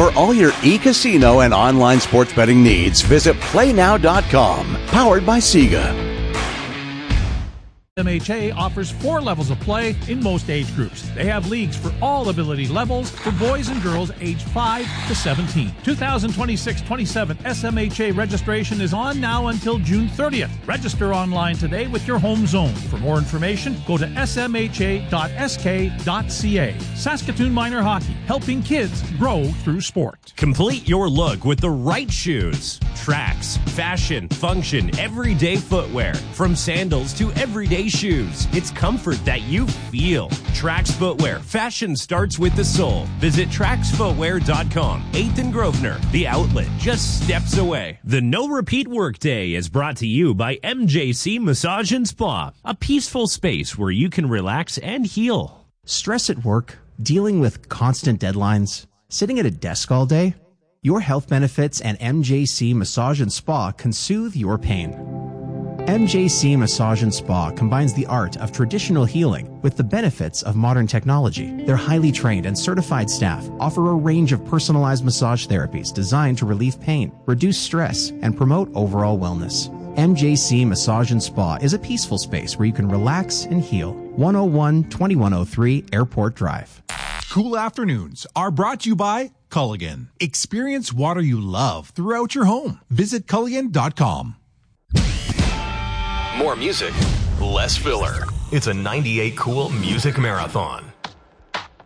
For all your e-casino and online sports betting needs, visit PlayNow.com. Powered by Sega. SMHA offers 4 levels of play in most age groups. They have leagues for all ability levels for boys and girls aged 5 to 17. 2026-27 SMHA registration is on now until June 30th. Register online today with your home zone. For more information, go to smha.sk.ca. Saskatoon Minor Hockey, helping kids grow through sport. Complete your look with the right shoes. Tracks, fashion, function, everyday footwear. From sandals to everyday shoes. It's comfort that you feel. Trax Footwear. Fashion starts with the sole. Visit TraxFootwear.com. 8th and Grosvenor. The outlet just steps away. The No Repeat Workday is brought to you by MJC Massage and Spa. A peaceful space where you can relax and heal. Stress at work, dealing with constant deadlines, sitting at a desk all day? Your health benefits and MJC Massage and Spa can soothe your pain. MJC Massage and Spa combines the art of traditional healing with the benefits of modern technology. Their highly trained and certified staff offer a range of personalized massage therapies designed to relieve pain, reduce stress, and promote overall wellness. MJC Massage and Spa is a peaceful space where you can relax and heal. 101-2103 Airport Drive. Cool afternoons are brought to you by Culligan. Experience water you love throughout your home. Visit Culligan.com. More music, less filler. It's a 98 Cool Music Marathon.